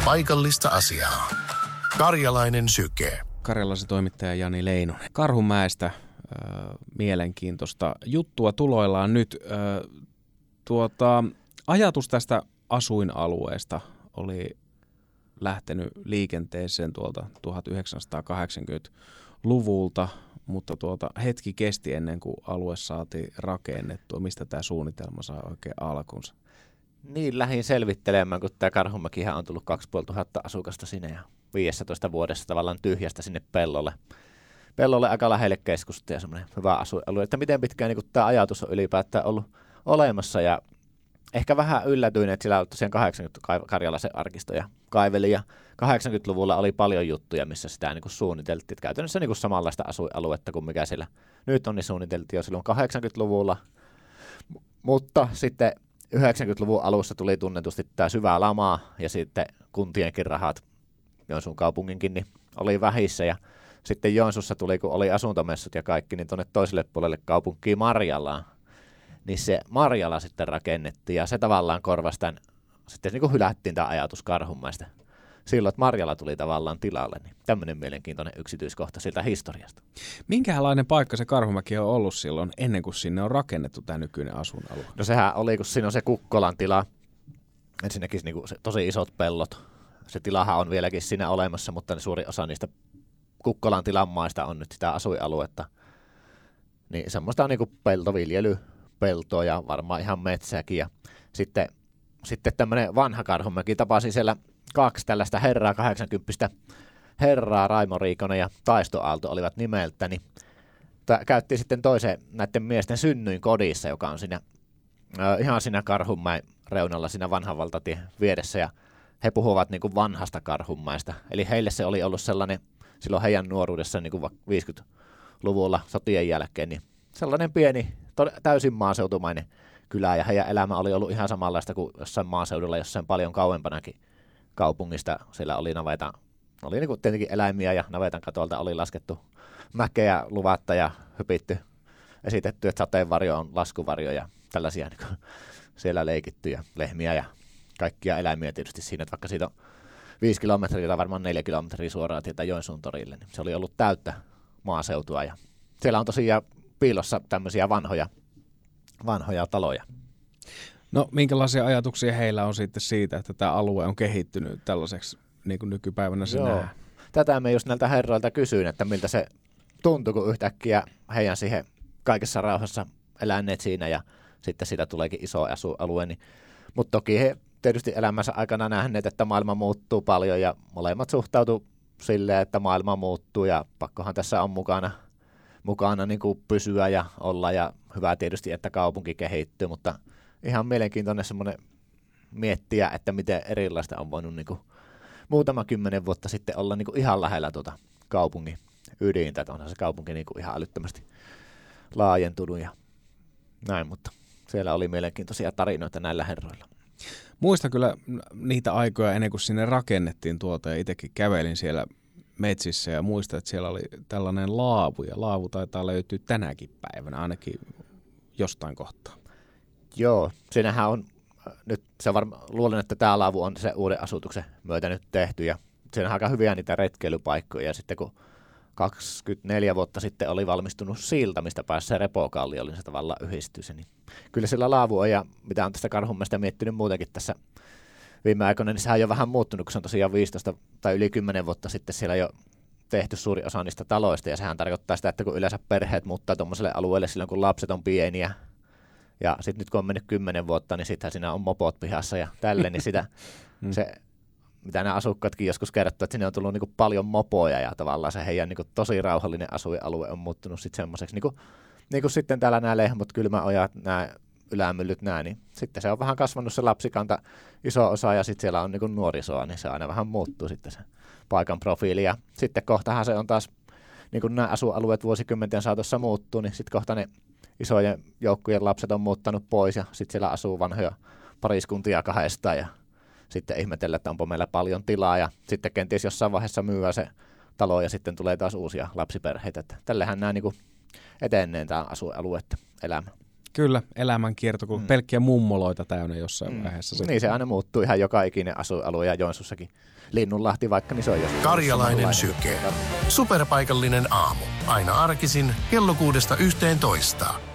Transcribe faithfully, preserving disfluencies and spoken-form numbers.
Paikallista asiaa. Karjalainen syke. Karjalaisen toimittaja Jani Leinonen. Karhunmäestä äh, mielenkiintoista juttua tuloillaan nyt. Äh, tuota, ajatus tästä asuinalueesta oli lähtenyt liikenteeseen tuolta tuhatyhdeksänsataakahdeksankymmentäluvulta, mutta tuota, hetki kesti ennen kuin alue saatiin rakennettua. Mistä tämä suunnitelma saa oikein alkunsa? Niin, lähdin selvittelemään, kun tämä Karhunmäkihän on tullut kaksituhattaviisisataa asukasta sinne ja viisitoista vuodessa tavallaan tyhjästä sinne pellolle. Pellolle aika lähelle keskusta ja semmoinen hyvä asuinalue, että miten pitkään niin tämä ajatus on ylipäätään ollut olemassa. Ja ehkä vähän yllätyin, että sillä on tosiaan kahdeksankymmentä Karjalaisen arkistoja kaiveli ja kahdeksankymmentäluvulla oli paljon juttuja, missä sitä niin kuin suunniteltiin. Että käytännössä niin kuin samanlaista asuinaluetta kuin mikä siellä nyt on, niin suunniteltiin jo silloin kahdeksankymmentäluvulla. M- mutta sitten yhdeksänkymmentäluvun alussa tuli tunnetusti tämä syvä lama ja sitten kuntienkin rahat, Joensuun kaupunginkin, niin oli vähissä. Ja sitten Joensuussa tuli, kun oli asuntomessut ja kaikki, niin tuonne toiselle puolelle kaupunkiin Marjalaan. Niin se Marjala sitten rakennettiin ja se tavallaan korvasi tämän, sitten niin kuin hylättiin tämä ajatus Karhunmäestä. Silloin, että Marjala tuli tavallaan tilalle, niin tämmöinen mielenkiintoinen yksityiskohta siltä historiasta. Minkälainen paikka se Karhunmäki on ollut silloin ennen kuin sinne on rakennettu tämä nykyinen asuinalue? No sehän oli, kun siinä on se Kukkolan tila, ensinnäkin niin kuin se, tosi isot pellot. Se tilahan on vieläkin siinä olemassa, mutta suuri osa niistä Kukkolan tilan maista on nyt sitä asuinaluetta. Niin semmoista on niin kuin peltoviljely. peltoa ja varmaan ihan metsääkin. Ja sitten, sitten tämmöinen vanha Karhunmäki, tapasin siellä kaksi tällaista herraa, kahdeksankymppistä herraa, Raimo Riikonen ja Taisto Aalto olivat nimeltä, niin t- käytti sitten toisen näiden miesten synnyin kodissa, joka on siinä, äh, ihan siinä Karhunmäen reunalla, siinä vanhan valtatien vieressä, ja he puhuvat niin kuin vanhasta Karhunmäestä. Eli heille se oli ollut sellainen, silloin heidän nuoruudessa niin kuin viisikymmentäluvulla sotien jälkeen, niin sellainen pieni, täysin maaseutumainen kylä, ja heidän elämä oli ollut ihan samanlaista kuin jossain maaseudulla, jossain paljon kauempanakin kaupungista. Siellä oli navetan, oli niin kuin tietenkin eläimiä, ja navetan katolta oli laskettu mäkeä luvatta ja hypitty, esitetty, että sateenvarjo on laskuvarjo ja tällaisia niin kuin siellä leikitty, ja lehmiä ja kaikkia eläimiä tietysti siinä, että vaikka siitä on viisi kilometriä tai varmaan neljä kilometriä suoraan tietä Joensuun torille, niin se oli ollut täyttä maaseutua, ja siellä on tosiaan piilossa tämmöisiä vanhoja, vanhoja taloja. No minkälaisia ajatuksia heillä on sitten siitä, että tämä alue on kehittynyt tällaiseksi niin kuin nykypäivänä se nähdään? Tätä me just näiltä herroilta kysyin, että miltä se tuntui, kun yhtäkkiä heidän siihen kaikessa rauhassa eläneet siinä ja sitten siitä tuleekin iso asualue. Niin. Mutta toki he tietysti elämänsä aikana nähneet, että maailma muuttuu paljon ja molemmat suhtautuu silleen, että maailma muuttuu ja pakkohan tässä on mukana. mukana niin kuin pysyä ja olla, ja hyvä tietysti, että kaupunki kehittyy, mutta ihan mielenkiintoinen semmoinen miettiä, että miten erilaista on voinut niin kuin muutama kymmenen vuotta sitten olla niin kuin ihan lähellä tuota kaupungin ydintä, että onhan se kaupunki niin kuin ihan älyttömästi laajentunut ja näin, mutta siellä oli mielenkiintoisia tarinoita näillä herroilla. Muistan kyllä niitä aikoja ennen kuin sinne rakennettiin tuota, ja itsekin kävelin siellä metsissä ja muistan, että siellä oli tällainen laavu, ja laavu taitaa löytyä tänäkin päivänä, ainakin jostain kohtaa. Joo, siinähän on, nyt se varmaan, luulen, että tämä laavu on se uuden asutuksen myötä nyt tehty, ja siinä on aika hyviä niitä retkeilypaikkoja, ja sitten kun kaksikymmentäneljä vuotta sitten oli valmistunut silta, mistä pääsi se Repokalli, oli se tavallaan yhdistys, niin kyllä sillä laavu on, ja mitä on tästä Karhunmäestä miettinyt muutenkin tässä viime aikoina, niin sehän on jo vähän muuttunut, kun se on tosiaan viisitoista tai yli kymmenen vuotta sitten siellä jo tehty suuri osa niistä taloista, ja sehän tarkoittaa sitä, että kun yleensä perheet muuttaa tuommoiselle alueelle silloin, kun lapset on pieniä, ja sitten nyt kun on mennyt kymmenen vuotta, niin sittenhän siinä on mopot pihassa ja tälleen, niin sitä, se, mitä nämä asukkaatkin joskus kertoo, että sinne on tullut niinku paljon mopoja, ja tavallaan se heidän niinku tosi rauhallinen asuinalue on muuttunut sitten semmoiseksi, niin kuin, niin kuin sitten täällä nämä lehmot, kylmäojat, nämä ylämyllyt, nämä, niin sitten se on vähän kasvanut se lapsikanta iso osa, ja sitten siellä on niin kuin nuorisoa, niin se aina vähän muuttuu sitten se paikan profiili, ja sitten kohtahan se on taas, niin kuin nämä asualueet vuosikymmenten saatossa muuttuu, niin sitten kohta ne isojen joukkojen lapset on muuttanut pois, ja sitten siellä asuu vanhoja pariskuntia kahdestaan, ja sitten ihmetellä, että onko meillä paljon tilaa, ja sitten kenties jossain vaiheessa myyä se talo, ja sitten tulee taas uusia lapsiperheitä, että tällähän nämä niin kuin etenee tämä asualueiden elämä. Kyllä, elämänkierto, kun mm. pelkkiä mummoloita täynnä jossain mm. vaiheessa. Se niin se aina muuttuu ihan joka ikinen asuinalue ja Joensuussakin. Linnunlahti vaikka, niin se on jossain. Karjalainen syke. Superpaikallinen aamu. Aina arkisin kello kuudesta yhteentoista.